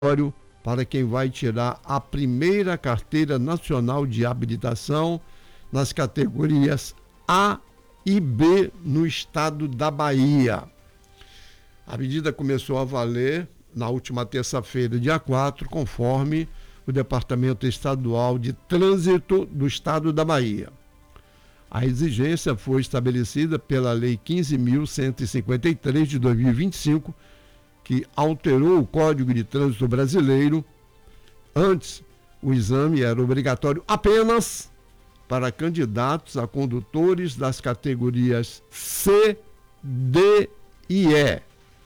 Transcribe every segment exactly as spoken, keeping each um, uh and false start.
para quem vai tirar a primeira carteira nacional de habilitação nas categorias A e B no estado da Bahia. A medida começou a valer na última terça-feira, dia quatro, conforme o Departamento Estadual de Trânsito do estado da Bahia. A exigência foi estabelecida pela Lei quinze mil cento e cinquenta e três de dois mil e vinte e cinco, que alterou o Código de Trânsito Brasileiro. Antes, o exame era obrigatório apenas para candidatos a condutores das categorias C, D e E.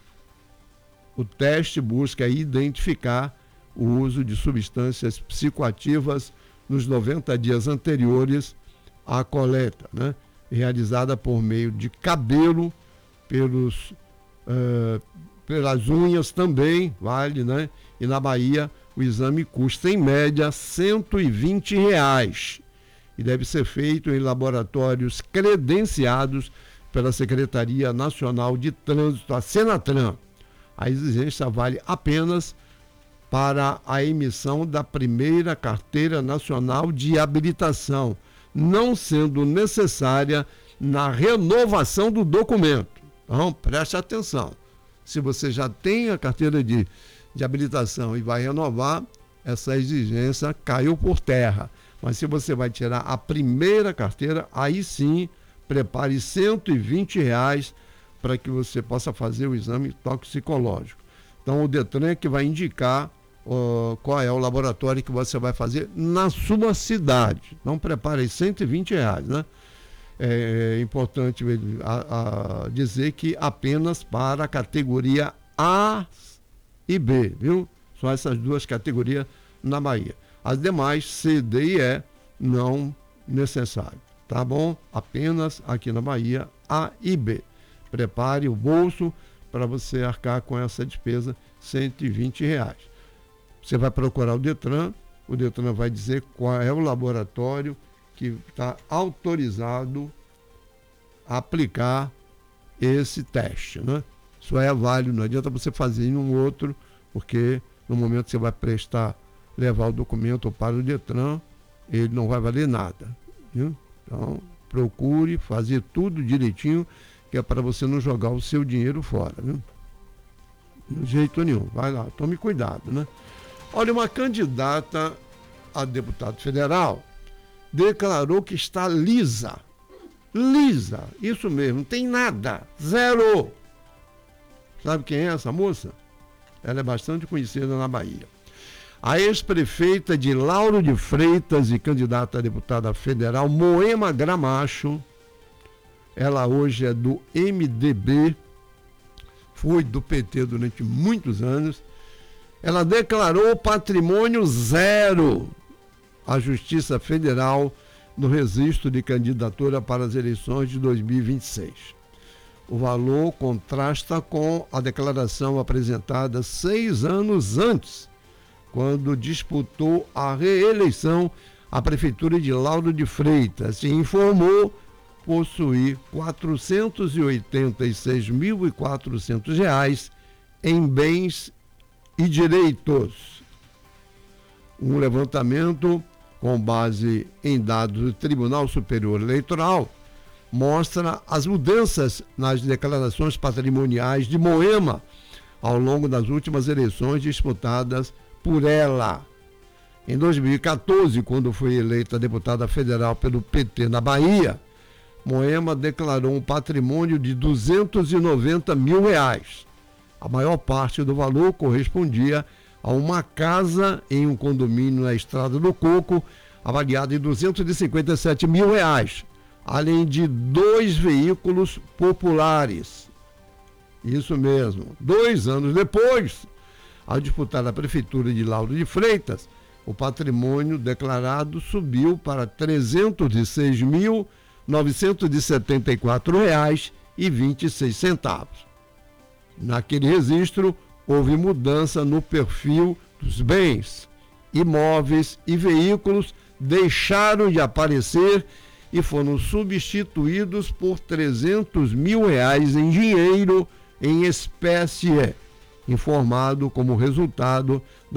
O teste busca identificar o uso de substâncias psicoativas nos noventa dias anteriores à coleta, né? Realizada por meio de cabelo, pelos, uh, pelas unhas também, vale, né? E na Bahia o exame custa em média cento e vinte reais e deve ser feito em laboratórios credenciados pela Secretaria Nacional de Trânsito, a Senatran. A exigência vale apenas para a emissão da primeira carteira nacional de habilitação, não sendo necessária na renovação do documento. Então, preste atenção. Se você já tem a carteira de, de habilitação e vai renovar, essa exigência caiu por terra. Mas se você vai tirar a primeira carteira, aí sim, prepare cento e vinte reais para que você possa fazer o exame toxicológico. Então, o Detran é que vai indicar uh, qual é o laboratório que você vai fazer na sua cidade. Então, prepare aí cento e vinte reais, né? É importante a, a dizer que apenas para a categoria A e B, viu? São essas duas categorias na Bahia. As demais, C, D e E, não necessário, tá bom? Apenas aqui na Bahia, A e B. Prepare o bolso para você arcar com essa despesa, cento e vinte reais. Você vai procurar o Detran, o Detran vai dizer qual é o laboratório que está autorizado a aplicar esse teste, né? Isso é válido, não adianta você fazer em um outro, porque no momento que você vai prestar, levar o documento para o Detran, ele não vai valer nada, viu? Então, procure fazer tudo direitinho, que é para você não jogar o seu dinheiro fora, viu? De jeito nenhum, vai lá, tome cuidado, né? Olha, uma candidata a deputado federal declarou que está lisa, lisa, isso mesmo, não tem nada, zero. Sabe quem é essa moça? Ela é bastante conhecida na Bahia. A ex-prefeita de Lauro de Freitas e candidata a deputada federal, Moema Gramacho, ela hoje é do M D B, foi do P T durante muitos anos. Ela declarou patrimônio zero à Justiça Federal no registro de candidatura para as eleições de dois mil e vinte e seis. O valor contrasta com a declaração apresentada seis anos antes, quando disputou a reeleição à Prefeitura de Lauro de Freitas e informou possuir quatrocentos e oitenta e seis mil e quatrocentos reais em bens e direitos. Um levantamento com base em dados do Tribunal Superior Eleitoral mostra as mudanças nas declarações patrimoniais de Moema ao longo das últimas eleições disputadas por ela. Em dois mil e quatorze, quando foi eleita deputada federal pelo P T na Bahia, Moema declarou um patrimônio de duzentos e noventa mil reais. A maior parte do valor correspondia a uma casa em um condomínio na Estrada do Coco, avaliada em duzentos e cinquenta e sete mil reais, além de dois veículos populares. Isso mesmo. Dois anos depois, ao disputar a Prefeitura de Lauro de Freitas, o patrimônio declarado subiu para trezentos e seis mil novecentos e setenta e quatro reais e vinte e seis centavos. Naquele registro, houve mudança no perfil dos bens. Imóveis e veículos deixaram de aparecer e foram substituídos por trezentos mil reais em dinheiro em espécie. informado como resultado